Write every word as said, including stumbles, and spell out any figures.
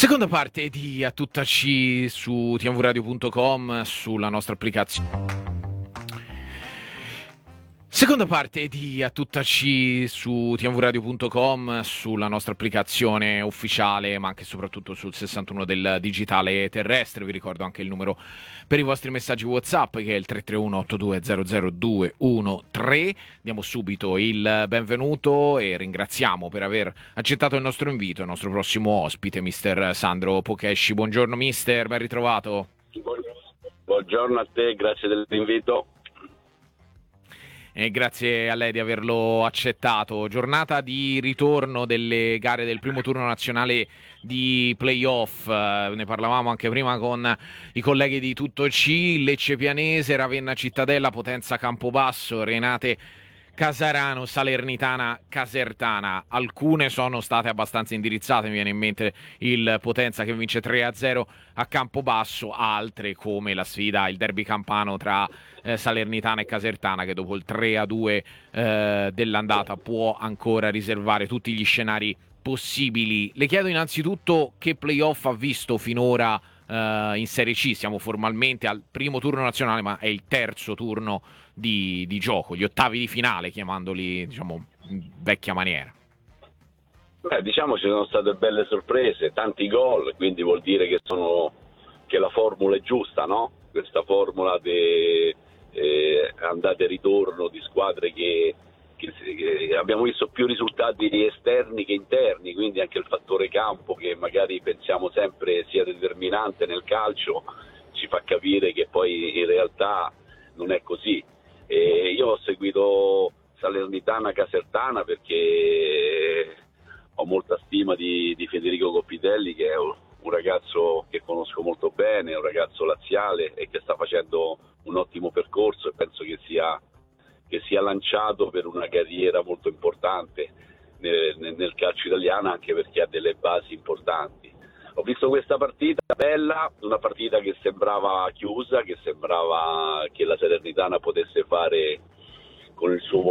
Seconda parte di A Tutta C su t m v radio punto com, sulla nostra applicazione. Seconda parte di A Tutta C su t m v radio punto com, sulla nostra applicazione ufficiale, ma anche e soprattutto sul sessantuno del digitale terrestre. Vi ricordo anche il numero per i vostri messaggi WhatsApp, che è il tre tre uno otto due zero zero due uno tre. Diamo subito il benvenuto e ringraziamo per aver accettato il nostro invito il nostro prossimo ospite, mister Sandro Pokesci. Buongiorno mister, ben ritrovato. Buongiorno a te, grazie dell'invito. E grazie a lei di averlo accettato. Giornata di ritorno delle gare del primo turno nazionale di playoff, eh, ne parlavamo anche prima con i colleghi di Tutto C, Lecce Pianese, Ravenna Cittadella, Potenza Campobasso, Renate Casarano, Salernitana Casertana. Alcune sono state abbastanza indirizzate, mi viene in mente il Potenza che vince tre a zero a Campobasso, altre come la sfida, il derby campano tra eh, Salernitana e Casertana, che dopo il tre a due eh, dell'andata può ancora riservare tutti gli scenari possibili. Le chiedo innanzitutto che playoff ha visto finora eh, in Serie C. Siamo formalmente al primo turno nazionale, ma è il terzo turno di, di gioco, gli ottavi di finale, chiamandoli, diciamo, in vecchia maniera. Beh, diciamo ci sono state belle sorprese, tanti gol, quindi vuol dire che, sono, che la formula è giusta, no? Questa formula di eh, andate e ritorno di squadre che, che, che abbiamo visto più risultati esterni che interni, quindi anche il fattore campo, che magari pensiamo sempre sia determinante nel calcio, ci fa capire che poi in realtà non è così. E io ho seguito Salernitana Casertana perché ho molta stima di, di Federico Coppitelli, che è un, un ragazzo che conosco molto bene, un ragazzo laziale e che sta facendo un ottimo percorso, e penso che sia, che sia lanciato per una carriera molto importante nel, nel calcio italiano, anche perché ha delle basi importanti. Ho visto questa partita bella, una partita che sembrava chiusa, che sembrava che la Salernitana potesse fare con il suo